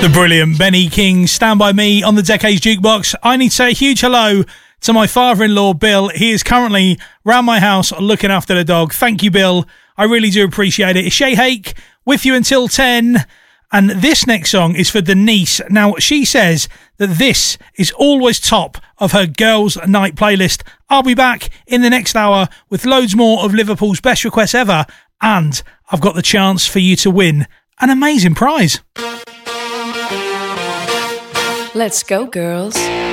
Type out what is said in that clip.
Brilliant Benny King, Stand By Me on the Decades Jukebox. I need to say a huge hello to my father-in-law, Bill. He is currently round my house looking after the dog. Thank you, Bill. I really do appreciate it. It's Shay Hake with you until 10. And this next song is for Denise. Now, she says that this is always top of her Girls' Night playlist. I'll be back in the next hour with loads more of Liverpool's best requests ever. And I've got the chance for you to win an amazing prize. Let's go, girls.